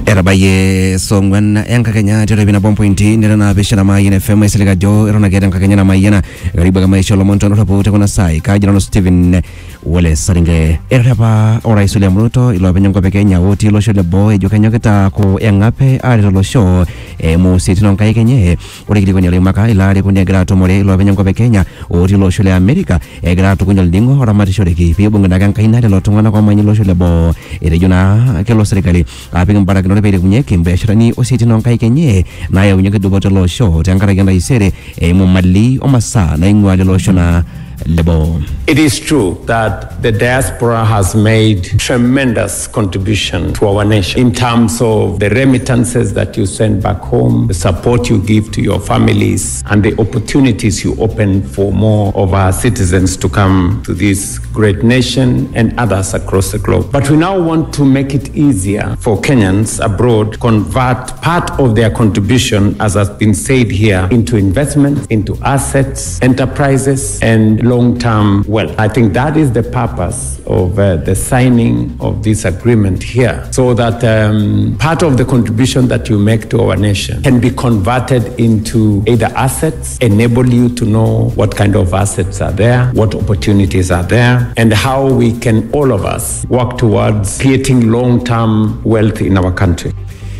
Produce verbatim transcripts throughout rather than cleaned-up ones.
Erabaye songwan enka Kenya tere bina bompointi nira na bishana mayina F M isiliga jo erona gere enka Kenya na mayina gariba kama isho lomonto no rapote kuna sai kajina no Steven wale saringe erapa ora isule mruto ilo benyongo pe Kenya woti lo shole boy jo Kenya kita ko engape ari lo show e mo siti non kai Kenya ore kili kwenye maka ilari kunya grato more ilo benyongo pe Kenya woti lo shole America e grato kunya lingo ora mati shole ki pia bunga dagang kaina lo tungana kwa manyi lo shole bo ere jona kelo serikali apinga mbara kino pele kunye kimbe shirani ositi non kai Kenya na ya unye kidogo lo show tangara genda isere e mo mali o masa na ingwa lo show na lebo. It is true that the diaspora has made tremendous contribution to our nation in terms of the remittances that you send back home, the support you give to your families, and the opportunities you open for more of our citizens to come to this great nation and others across the globe. But we now want to make it easier for Kenyans abroad to convert part of their contribution, as has been said here, into investments, into assets, enterprises, and long-term wealth. I think that is the purpose of uh, the signing of this agreement here, so that um, part of the contribution that you make to our nation can be converted into either assets, enable you to know what kind of assets are there, what opportunities are there, and how we can, all of us, work towards creating long-term wealth in our country.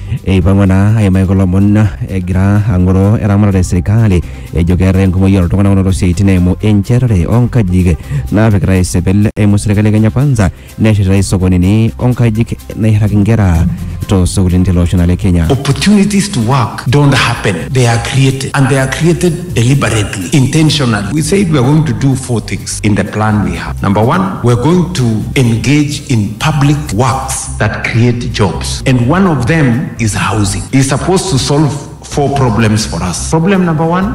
E pangona ay may kolomon e gra angoro eramara de serikali e jogere ngomo yoro tongana ono seitine mo encherre onka jige na vekra sebel e musrekale ganya panza ne shirai sogonini onka jige na hakingera to sogulinte lotional Kenya. Opportunities to work don't happen, they are created, and they are created deliberately, intentionally. We said we are going to do four things in the plan we have. Number one, we're going to engage in public works that create jobs, and one of them is housing. It's supposed to solve four problems for us. Problem number one,